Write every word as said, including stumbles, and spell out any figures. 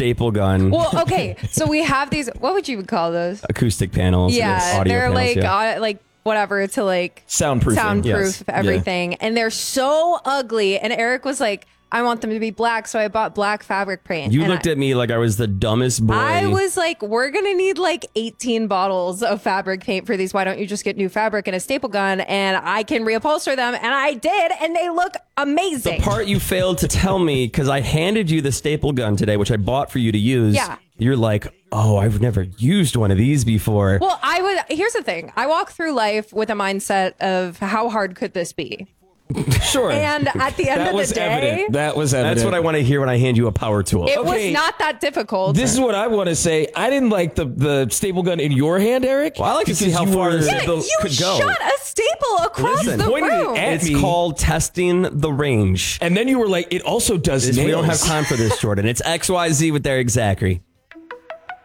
staple gun. Well, okay, so we have these. What would you would call those? Acoustic panels. Yeah, audio they're panels, like yeah. uh, like whatever to like Soundproofing. soundproof Yes. everything, and they're so ugly. And Eric was like, I want them to be black, so I bought black fabric paint. You and looked I, at me like I was the dumbest boy. I was like, we're gonna need like eighteen bottles of fabric paint for these. Why don't you just get new fabric and a staple gun, and I can reupholster them? And I did, and they look amazing. The part you failed to tell me, because I handed you the staple gun today, which I bought for you to use. Yeah. You're like, oh, I've never used one of these before. Well, I would. Here's the thing: I walk through life with a mindset of how hard could this be. Sure. And at the end that of was the day, evident. That was evident. That's what I want to hear when I hand you a power tool. it Okay. was not that difficult. This is what I want to say. I didn't like the, the staple gun in your hand, Eric. Well, I like to see because how you far were- this yeah, the- you could go. shot a staple across Listen, the pointed it room. at It's me. called testing the range. And then you were like, it also does We don't have nails. time for this, Jordan. It's X Y Z with Eric Zachary.